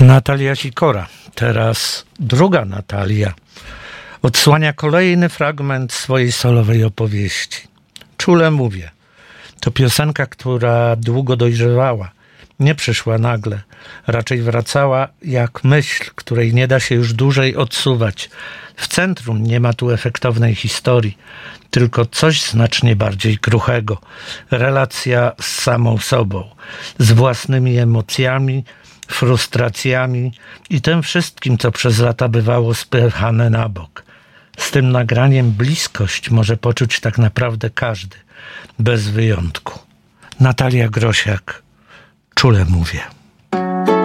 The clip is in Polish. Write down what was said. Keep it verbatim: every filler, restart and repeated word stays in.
Natalia Sikora, teraz druga Natalia, odsłania kolejny fragment swojej solowej opowieści. Czule mówię, to piosenka, która długo dojrzewała, nie przyszła nagle, raczej wracała jak myśl, której nie da się już dłużej odsuwać. W centrum nie ma tu efektownej historii, tylko coś znacznie bardziej kruchego. Relacja z samą sobą, z własnymi emocjami, frustracjami i tym wszystkim, co przez lata bywało spychane na bok. Z tym nagraniem bliskość może poczuć tak naprawdę każdy, bez wyjątku. Natalia Grosiak, czule mówię.